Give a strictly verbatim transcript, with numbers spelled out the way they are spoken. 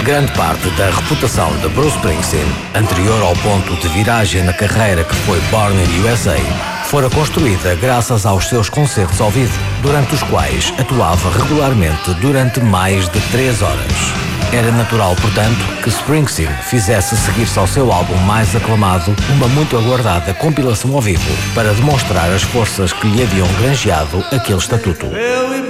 Grande parte da reputação de Bruce Springsteen, anterior ao ponto de viragem na carreira que foi Born in U S A, fora construída graças aos seus concertos ao vivo, durante os quais atuava regularmente durante mais de três horas. Era natural, portanto, que Springsteen fizesse seguir-se ao seu álbum mais aclamado uma muito aguardada compilação ao vivo, para demonstrar as forças que lhe haviam granjeado aquele estatuto.